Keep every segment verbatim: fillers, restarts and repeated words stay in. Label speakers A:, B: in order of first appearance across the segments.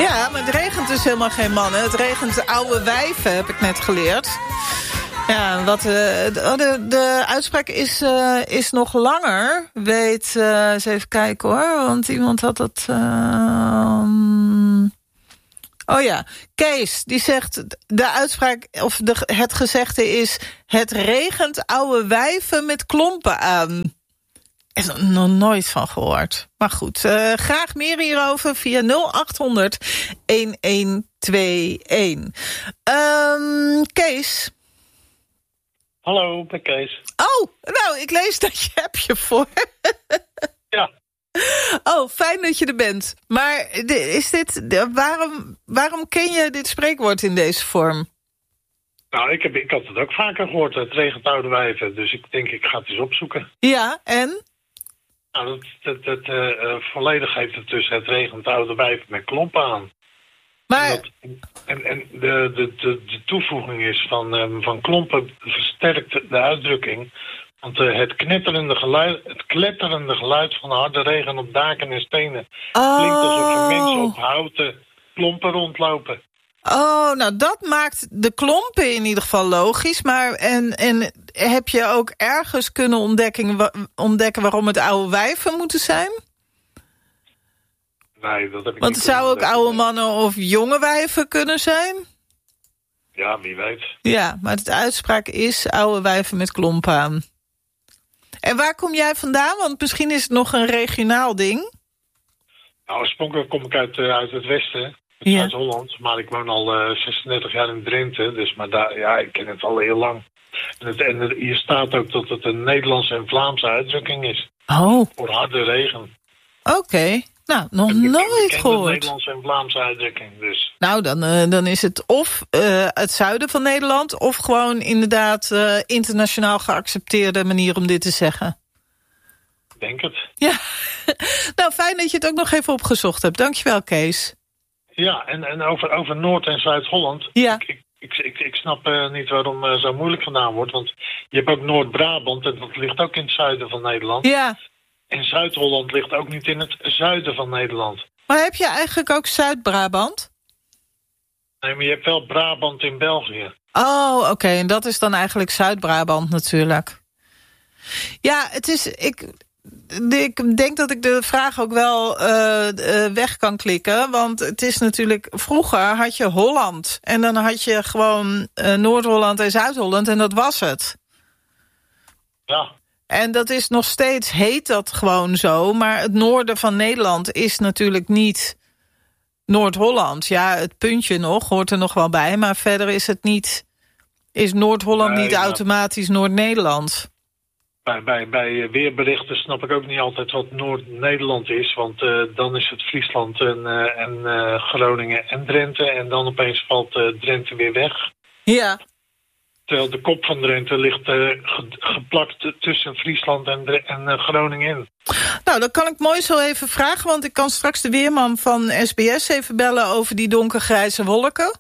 A: Ja, maar het regent dus helemaal geen mannen. Het regent oude wijven, heb ik net geleerd. Ja, wat, uh, de, de, de uitspraak is, uh, is nog langer. Weet, uh, eens even kijken hoor, want iemand had dat... Uh, oh ja, Kees, die zegt... de uitspraak, of de, het gezegde is... het regent oude wijven met klompen aan. Er is er nog nooit van gehoord. Maar goed, uh, graag meer hierover via nul acht honderd elf tweeënentwintig. Um, Kees...
B: Hallo, ik ben Kees.
A: Oh, nou, ik lees dat je heb je voor.
B: Ja.
A: Oh, fijn dat je er bent. Maar is dit, waarom, waarom ken je dit spreekwoord in deze vorm?
B: Nou, ik, heb, ik had het ook vaker gehoord, het regent oude wijven. Dus ik denk, ik ga het eens opzoeken.
A: Ja, en?
B: Nou, dat, dat, dat, uh, volledig heeft het dus het regent oude wijven met klompen aan.
A: Maar...
B: En, dat, en, en de, de, de, de toevoeging is van, um, van klompen versterkt de uitdrukking. Want uh, het, knetterende geluid, het kletterende geluid van harde regen op daken en stenen...
A: Oh.
B: klinkt alsof er mensen op houten klompen rondlopen.
A: Oh, nou dat maakt de klompen in ieder geval logisch. Maar en, en heb je ook ergens kunnen ontdekken, ontdekken waarom het oude wijven moeten zijn?
B: Nee, dat heb ik
A: Want
B: niet.
A: het zou ook oude mannen of jonge wijven kunnen zijn?
B: Ja, wie weet.
A: Ja, maar de uitspraak is oude wijven met klompen aan. En waar kom jij vandaan? Want misschien is het nog een regionaal ding.
B: Nou, oorspronkelijk kom ik uit, uh, uit het westen,
A: ja.
B: uit Holland. Maar ik woon al uh, zesendertig jaar in Drenthe. Dus maar daar, ja, ik ken het al heel lang. En, het, en het, hier staat ook dat het een Nederlandse en Vlaamse uitdrukking is.
A: Oh.
B: Voor harde regen.
A: Oké. Okay. Nou, nog
B: ik,
A: nooit
B: ik
A: gehoord.
B: De Nederlandse en Vlaamse uitdrukking, dus.
A: Nou, dan, uh, dan is het of uh, het zuiden van Nederland... of gewoon inderdaad uh, internationaal geaccepteerde manier om dit te zeggen.
B: Ik denk het.
A: Ja, nou fijn dat je het ook nog even opgezocht hebt. Dankjewel, Kees.
B: Ja, en, en over, over Noord- en Zuid-Holland...
A: Ja.
B: Ik, ik, ik, ik, ik snap uh, niet waarom uh, zo moeilijk vandaan wordt. Want je hebt ook Noord-Brabant en dat ligt ook in het zuiden van Nederland.
A: Ja.
B: En Zuid-Holland ligt ook niet in het zuiden van Nederland.
A: Maar heb je eigenlijk ook Zuid-Brabant?
B: Nee, maar je hebt wel Brabant in België.
A: Oh, oké. Okay. En dat is dan eigenlijk Zuid-Brabant natuurlijk. Ja, het is... Ik, ik denk dat ik de vraag ook wel uh, uh, weg kan klikken. Want het is natuurlijk... Vroeger had je Holland. En dan had je gewoon uh, Noord-Holland en Zuid-Holland. En dat was het.
B: Ja.
A: En dat is nog steeds, heet dat gewoon zo. Maar het noorden van Nederland is natuurlijk niet Noord-Holland. Ja, het puntje nog, hoort er nog wel bij. Maar verder is het niet, is Noord-Holland nee, niet ja. automatisch Noord-Nederland.
B: Bij, bij, bij weerberichten snap ik ook niet altijd wat Noord-Nederland is. Want uh, dan is het Friesland en, uh, en uh, Groningen en Drenthe. En dan opeens valt uh, Drenthe weer weg.
A: Ja.
B: Terwijl de kop van Drenthe ligt uh, ge, geplakt tussen Friesland en, en uh, Groningen in.
A: Nou, dat kan ik mooi zo even vragen. Want ik kan straks de weerman van S B S even bellen over die donkergrijze wolken.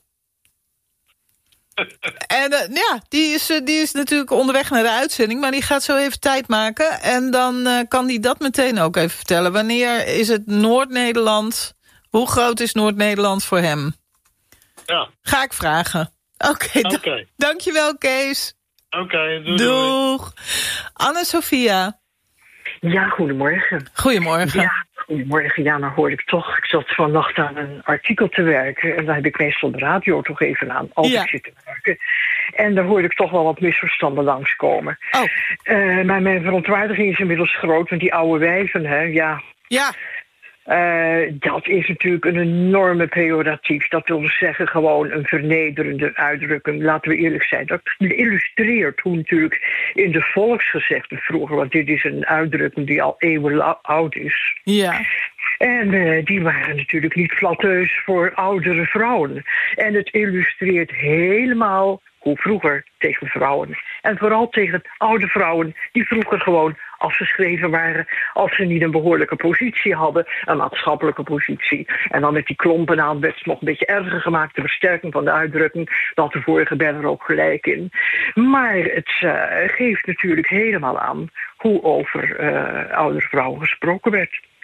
A: En uh, ja, die is, uh, die is natuurlijk onderweg naar de uitzending. Maar die gaat zo even tijd maken. En dan uh, kan die dat meteen ook even vertellen. Wanneer is het Noord-Nederland? Hoe groot is Noord-Nederland voor hem?
B: Ja.
A: Ga ik vragen. Oké, okay,
B: okay.
A: Dankjewel Kees.
B: Oké, okay, doei.
A: Doeg. Anne-Sophia.
C: Ja, goedemorgen.
A: Goedemorgen.
C: Ja, goedemorgen. Ja, nou hoorde ik toch. Ik zat vannacht aan een artikel te werken. En daar heb ik meestal de radio toch even aan. Als ja. ik zit te werken. En daar hoorde ik toch wel wat misverstanden langskomen.
A: Oh.
C: Uh, maar mijn verontwaardiging is inmiddels groot. Want die oude wijven, hè, ja...
A: Ja.
C: Uh, dat is natuurlijk een enorme pejoratief. Dat wil dus zeggen gewoon een vernederende uitdrukking. Laten we eerlijk zijn. Dat illustreert hoe natuurlijk in de volksgezegden vroeger... want dit is een uitdrukking die al eeuwen oud is.
A: Ja.
C: En uh, die waren natuurlijk niet flatteus voor oudere vrouwen. En het illustreert helemaal hoe vroeger tegen vrouwen. En vooral tegen oude vrouwen die vroeger gewoon afgeschreven waren als ze niet een behoorlijke positie hadden, een maatschappelijke positie. En dan met die klompen aan werd het nog een beetje erger gemaakt, de versterking van de uitdrukking, dat de vorige ben er ook gelijk in. Maar het uh, geeft natuurlijk helemaal aan hoe over uh, oudere vrouwen gesproken werd.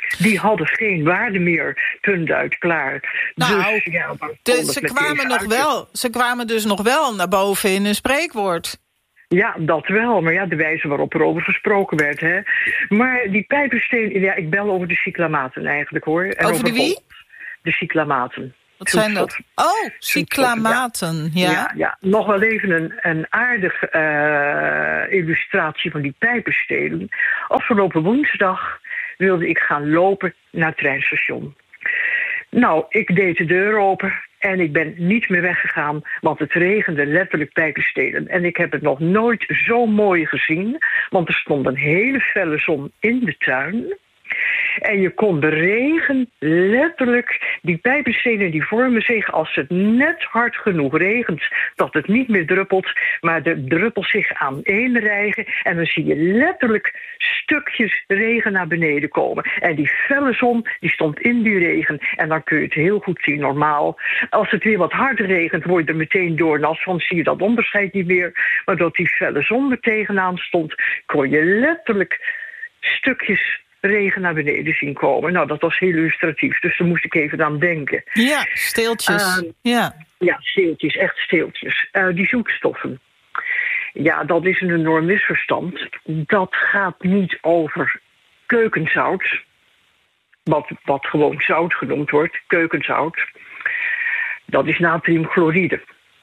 C: Die hadden geen waarde meer, punt uit, klaar.
A: Nou,
C: dus, ja,
A: dus ze, kwamen nog wel, ze kwamen dus nog wel naar boven in een spreekwoord.
C: Ja, dat wel. Maar ja, de wijze waarop er over gesproken werd. Hè. Maar die pijpersteen... Ja, ik bel over de cyclamaten eigenlijk, hoor. En
A: over, over de wie?
C: De cyclamaten.
A: Wat zijn dat? Oh, cyclamaten, ja.
C: Ja, ja. Nog wel even een, een aardige uh, illustratie van die pijpenstelen. Afgelopen woensdag wilde ik gaan lopen naar het treinstation. Nou, ik deed de deur open en ik ben niet meer weggegaan, want het regende letterlijk pijpenstelen. En ik heb het nog nooit zo mooi gezien, want er stond een hele felle zon in de tuin. En je kon de regen letterlijk, die pijpenstenen die vormen zich als het net hard genoeg regent, dat het niet meer druppelt, maar de druppels zich aaneenrijgen. En dan zie je letterlijk stukjes regen naar beneden komen. En die felle zon, die stond in die regen. En dan kun je het heel goed zien, normaal. Als het weer wat harder regent, word je er meteen doornat van, zie je dat onderscheid niet meer. Maar dat die felle zon er tegenaan stond, kon je letterlijk stukjes regen naar beneden zien komen. Nou, dat was heel illustratief, dus daar moest ik even aan denken.
A: Ja, steeltjes. Uh, ja.
C: ja, steeltjes, echt steeltjes. Uh, die zoetstoffen. Ja, dat is een enorm misverstand. Dat gaat niet over keukenzout, wat, wat gewoon zout genoemd wordt, keukenzout. Dat is natriumchloride.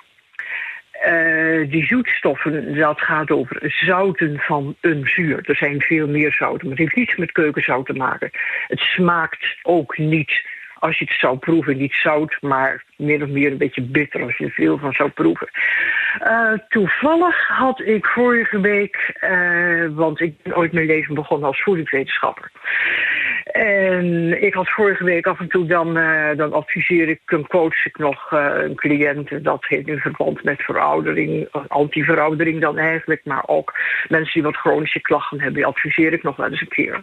C: Uh, die zoetstoffen, dat gaat over zouten van een zuur. Er zijn veel meer zouten, maar het heeft niets met keukenzout te maken. Het smaakt ook niet, als je het zou proeven, niet zout, maar meer of meer een beetje bitter als je er veel van zou proeven. Uh, toevallig had ik vorige week, uh, want ik ben ooit mijn leven begonnen als voedingswetenschapper. En ik had vorige week af en toe, dan, uh, dan adviseer ik, dan coach ik nog uh, een cliënt. Dat heeft in verband met veroudering, anti-veroudering dan eigenlijk. Maar ook mensen die wat chronische klachten hebben, die adviseer ik nog wel eens een keer.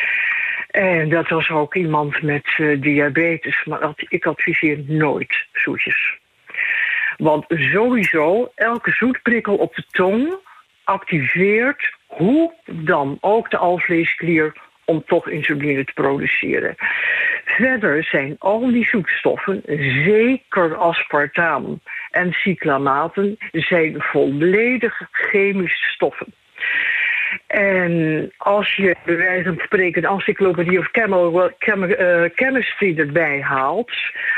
C: En dat was ook iemand met uh, diabetes. Maar ik adviseer nooit zoetjes. Want sowieso, elke zoetprikkel op de tong activeert hoe dan ook de alvleesklier om toch insuline te produceren. Verder zijn al die zoetstoffen, zeker aspartaam en cyclamaten, zijn volledig chemische stoffen. En als je bij wijze van spreken de encyclopedie of chemistry erbij haalt,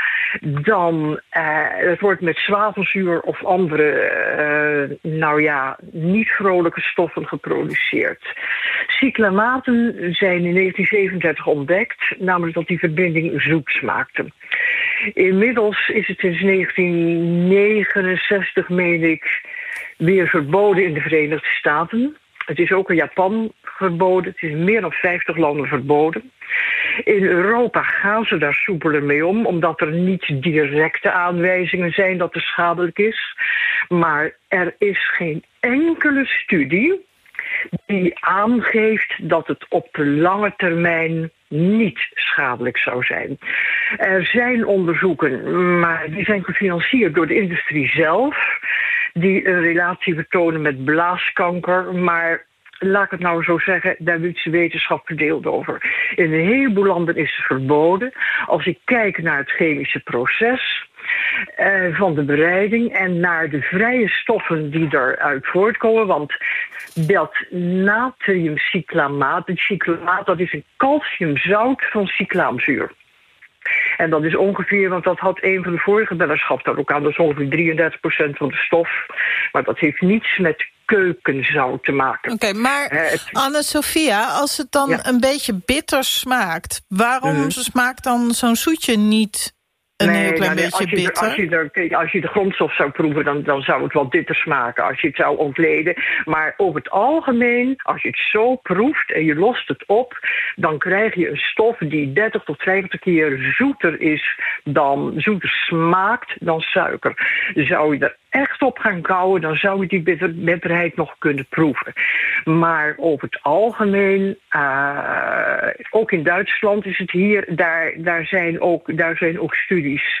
C: dan uh, het wordt met zwavelzuur of andere, uh, nou ja, niet vrolijke stoffen geproduceerd. Cyclamaten zijn in negentien zevenendertig ontdekt, namelijk dat die verbinding zoet smaakte. Inmiddels is het sinds negentien negenenzestig, meen ik, weer verboden in de Verenigde Staten. Het is ook in Japan verboden. Het is in meer dan vijftig landen verboden. In Europa gaan ze daar soepeler mee om, omdat er niet directe aanwijzingen zijn dat het schadelijk is. Maar er is geen enkele studie die aangeeft dat het op de lange termijn niet schadelijk zou zijn. Er zijn onderzoeken, maar die zijn gefinancierd door de industrie zelf, die een relatie vertonen met blaaskanker, maar laat ik het nou zo zeggen, daar is de wetenschap verdeeld over. In een heleboel landen is het verboden. Als ik kijk naar het chemische proces uh, van de bereiding en naar de vrije stoffen die eruit voortkomen, want dat natriumcyclamaat, het cyclamaat, dat is een calciumzout van cyclaamzuur. En dat is ongeveer, want dat had een van de vorige bellers gaf daar ook aan, dat is ongeveer drieëndertig procent van de stof. Maar dat heeft niets met keukenzout te maken.
A: Oké, okay, maar uh, het... Anne-Sophia, als het dan ja. een beetje bitter smaakt, waarom mm. smaakt dan zo'n zoetje niet een nee, heel klein nou, beetje
C: als je
A: bitter?
C: Er, als, je er, kijk, als je de grondstof zou proeven, dan, dan zou het wel bitter smaken als je het zou ontleden. Maar over het algemeen, als je het zo proeft en je lost het op, dan krijg je een stof die dertig tot vijftig keer zoeter is dan, zoeter smaakt dan suiker. Zou je er echt op gaan kauwen, dan zou je die bitter, bitterheid nog kunnen proeven. Maar over het algemeen, uh, ook in Duitsland is het hier, daar, daar, zijn, ook, daar zijn ook studies.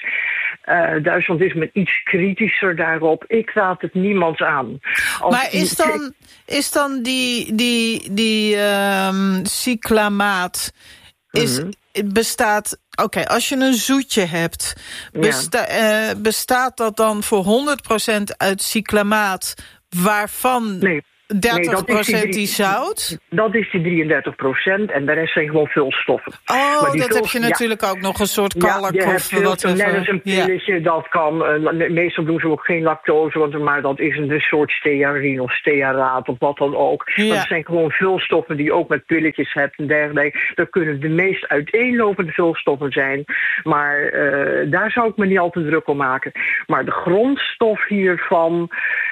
C: Uh, Duitsland is met iets kritischer daarop. Ik raad het niemand aan. Als
A: maar is dan, is dan die, die, die um, cyclamaat, is,
C: Mm-hmm.
A: bestaat... Oké, okay, als je een zoetje hebt, besta- ja. uh, bestaat dat dan voor honderd procent uit cyclamaat, waarvan... Nee. dertig procent nee, die, die zout?
C: Dat is die drieëndertig procent en de rest zijn gewoon vulstoffen.
A: Oh, dat vul, heb je ja. natuurlijk ook nog een soort kalk ja, of wat.
C: Net als een pilletje, ja. dat kan. Uh, meestal doen ze ook geen lactose, want, maar dat is een, een soort stearin of stearaat of wat dan ook. Ja. Dat zijn gewoon vulstoffen die je ook met pilletjes hebt en dergelijke. Dat kunnen de meest uiteenlopende vulstoffen zijn. Maar uh, daar zou ik me niet al te druk om maken. Maar de grondstof hiervan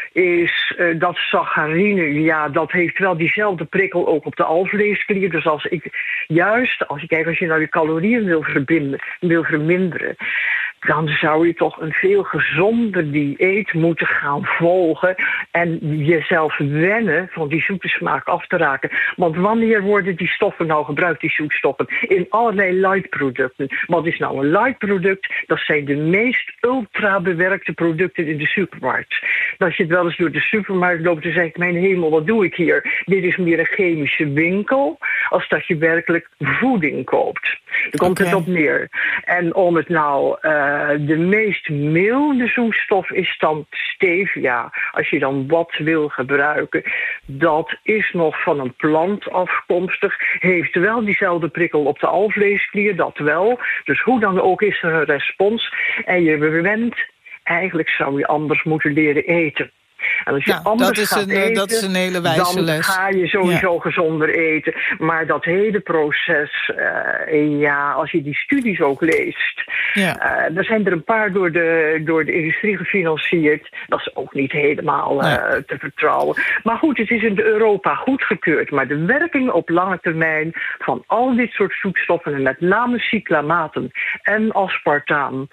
C: is uh, dat saccharine, ja, dat heeft wel diezelfde prikkel ook op de alvleesklier. Dus als ik, juist, als je kijkt, als je nou je calorieën wil, verbinden, wil verminderen, dan zou je toch een veel gezonder dieet moeten gaan volgen en jezelf wennen van die zoete smaak af te raken. Want wanneer worden die stoffen nou gebruikt, die zoetstoffen? In allerlei light producten. Wat is nou een light product? Dat zijn de meest ultra bewerkte producten in de supermarkt. Als je het wel eens door de supermarkt loopt, dan zeg ik, mijn hemel, wat doe ik hier? Dit is meer een chemische winkel, als dat je werkelijk voeding koopt. Daar komt okay. het op neer. En om het nou... Uh, de meest milde zoetstof is dan stevia. Als je dan wat wil gebruiken. Dat is nog van een plant afkomstig. Heeft wel diezelfde prikkel op de alvleesklier, dat wel. Dus hoe dan ook is er een respons. En je bent, eigenlijk zou je anders moeten leren eten. En als je
A: ja,
C: anders
A: dat, is
C: gaat
A: een,
C: eten,
A: dat is een hele wijze
C: dan
A: les.
C: ga je sowieso ja. gezonder eten. Maar dat hele proces, uh, ja, als je die studies ook leest, ja. uh, er zijn er een paar door de, door de industrie gefinancierd. Dat is ook niet helemaal uh, nee. te vertrouwen. Maar goed, het is in Europa goedgekeurd. Maar de werking op lange termijn van al dit soort zoetstoffen, en met name cyclamaten en aspartaam,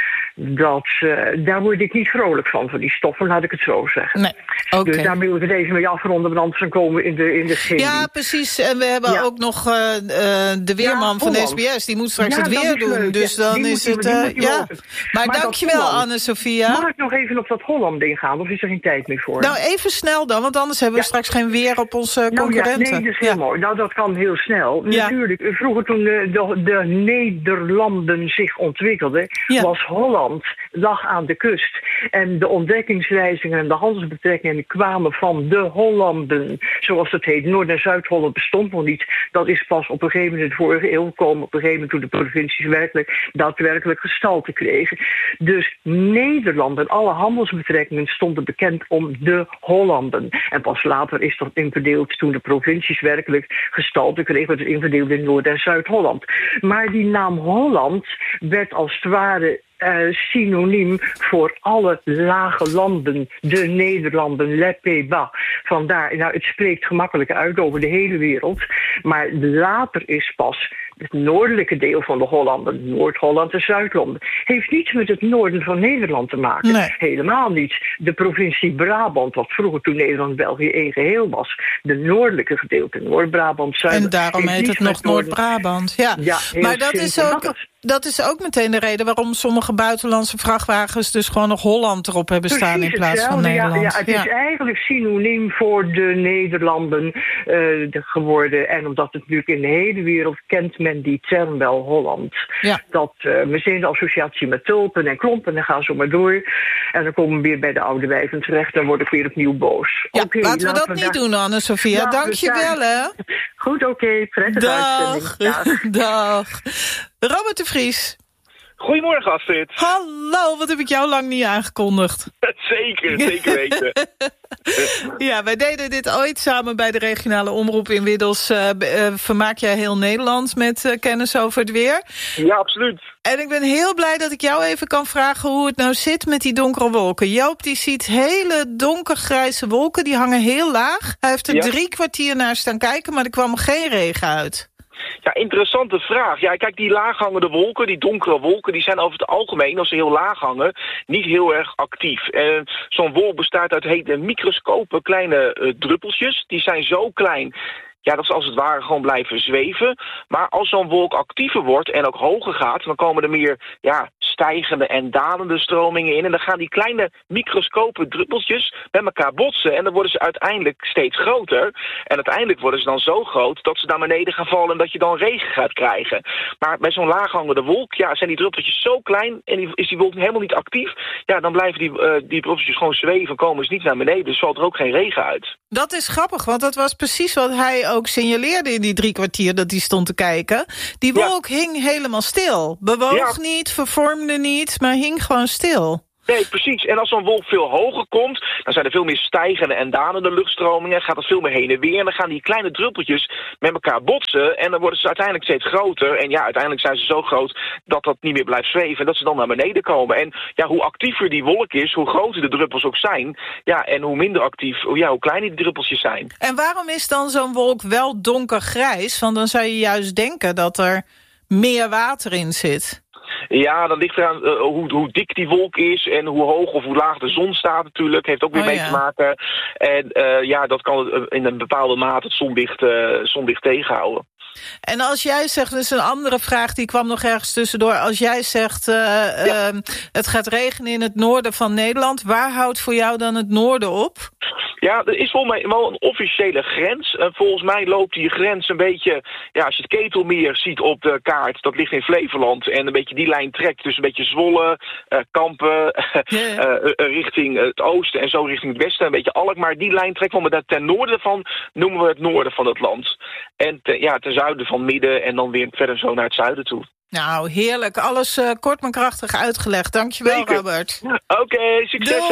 C: dat, uh, daar word ik niet vrolijk van, van die stoffen, laat ik het zo zeggen.
A: Nee, okay.
C: Dus daar wil ik het even mee afronden, want anders dan komen we in de, in de chemie.
A: Ja, precies. En we hebben ja. ook nog uh, uh, de weerman ja, van de S B S, die moet straks ja, het weer doen. Leuk. Dus dan die is het... Uh, ja. Maar, maar dankjewel, Anne-Sophia.
C: Mag ik nog even op dat Holland ingaan, of is er geen tijd meer voor?
A: Nou, even snel dan, want anders hebben we ja. straks geen weer op onze nou, concurrenten.
C: Ja, nee, dat is heel ja. mooi. Nou, dat kan heel snel. Ja. Natuurlijk, vroeger toen de, de, de Nederlanden zich ontwikkelden, ja. was Holland lag aan de kust. En de ontdekkingsreizingen en de handelsbetrekkingen kwamen van de Hollanden. Zoals het heet. Noord- en Zuid-Holland bestond nog niet. Dat is pas op een gegeven moment in de vorige eeuw gekomen. Op een gegeven moment toen de provincies werkelijk, daadwerkelijk gestalte kregen. Dus Nederland en alle handelsbetrekkingen stonden bekend om de Hollanden. En pas later is dat inverdeeld toen de provincies werkelijk gestalte kregen. Dat is inverdeeld in Noord- en Zuid-Holland. Maar die naam Holland werd als het ware Uh, synoniem voor alle lage landen, de Nederlanden, les Pays-Bas. Vandaar, nou, het spreekt gemakkelijk uit over de hele wereld, maar later is pas het noordelijke deel van de Hollanden, Noord-Holland en Zuid-Holland, heeft niets met het noorden van Nederland te maken. Nee. Helemaal niet. De provincie Brabant, wat vroeger toen Nederland-België één geheel was, de noordelijke gedeelte, Noord-Brabant, Zuid.
A: En daarom heet het nog Noord-Brabant. Ja, ja maar dat is ook... Dat is ook meteen de reden waarom sommige buitenlandse vrachtwagens dus gewoon nog Holland erop hebben staan Precies in plaats van Nederland.
C: Ja, ja, het ja. is eigenlijk synoniem voor de Nederlanden uh, geworden. En omdat het natuurlijk in de hele wereld kent men die term wel Holland. Ja. Dat uh, meteen de associatie met tulpen en klompen en gaan zo maar door. En dan komen we weer bij de oude wijven terecht. Dan word ik weer opnieuw boos.
A: Ja, okay, laten we dat we niet daar... doen, Anne-Sophia. Ja, Dank je wel, hè.
C: Goed, oké. Okay. Prettige
A: Dag. Dag. Dag. Robert de Vries.
D: Goedemorgen, Astrid.
A: Hallo, wat heb ik jou lang niet aangekondigd.
D: Zeker, zeker weten.
A: Ja, wij deden dit ooit samen bij de regionale omroep. Inmiddels uh, uh, vermaak jij heel Nederland met uh, kennis over het weer.
D: Ja, absoluut.
A: En ik ben heel blij dat ik jou even kan vragen hoe het nou zit met die donkere wolken. Joop die ziet hele donkergrijze wolken, die hangen heel laag. Hij heeft er ja. drie kwartier naar staan kijken, maar er kwam geen regen uit.
D: Ja, interessante vraag. Ja, kijk, die laaghangende wolken, die donkere wolken, die zijn over het algemeen, als ze heel laag hangen, niet heel erg actief. En zo'n wolk bestaat uit hele microscopen, kleine uh, druppeltjes. Die zijn zo klein, ja, dat ze als het ware gewoon blijven zweven. Maar als zo'n wolk actiever wordt en ook hoger gaat, dan komen er meer, ja, stijgende en dalende stromingen in. En dan gaan die kleine microscopen druppeltjes met elkaar botsen. En dan worden ze uiteindelijk steeds groter. En uiteindelijk worden ze dan zo groot dat ze naar beneden gaan vallen en dat je dan regen gaat krijgen. Maar bij zo'n laaghangende wolk, ja, zijn die druppeltjes zo klein en die, is die wolk helemaal niet actief. Ja, dan blijven die, uh, die druppeltjes gewoon zweven, komen ze niet naar beneden. Dus valt er ook geen regen uit.
A: Dat is grappig, want dat was precies wat hij ook signaleerde in die drie kwartier dat hij stond te kijken. Die wolk ja. hing helemaal stil. Bewoog ja. niet, vervormde niet, maar hing gewoon stil.
D: Nee, precies. En als zo'n wolk veel hoger komt, dan zijn er veel meer stijgende en dalende luchtstromingen. Gaat het veel meer heen en weer. En dan gaan die kleine druppeltjes met elkaar botsen. En dan worden ze uiteindelijk steeds groter. En ja, uiteindelijk zijn ze zo groot dat dat niet meer blijft zweven. En dat ze dan naar beneden komen. En ja, hoe actiever die wolk is, hoe groter de druppels ook zijn. Ja, en hoe minder actief, ja, hoe kleiner die druppeltjes zijn.
A: En waarom is dan zo'n wolk wel donkergrijs? Want dan zou je juist denken dat er meer water in zit.
D: Ja, dat ligt eraan uh, hoe, hoe dik die wolk is en hoe hoog of hoe laag de zon staat natuurlijk. Heeft ook weer oh, mee ja. te maken. En uh, ja, dat kan in een bepaalde mate het zonlicht, uh, zonlicht tegenhouden.
A: En als jij zegt, dus een andere vraag die kwam nog ergens tussendoor. Als jij zegt, uh, ja. uh, het gaat regenen in het noorden van Nederland. Waar houdt voor jou dan het noorden op?
D: Ja, er is volgens mij wel een officiële grens. Uh, volgens mij loopt die grens een beetje, ja, als je het Ketelmeer ziet op de kaart, dat ligt in Flevoland. En een beetje die lijn trekt, dus een beetje Zwolle, uh, Kampen, yeah. uh, uh, richting het oosten en zo richting het westen. Een beetje Alkmaar, die lijn trekt. Want daar ten noorden van noemen we het noorden van het land. En te, ja, ten zuiden van midden en dan weer verder zo naar het zuiden toe.
A: Nou, heerlijk. Alles uh, kort maar krachtig uitgelegd. Dankjewel, Zeker. Robert.
D: Oké, okay, succes. Doei.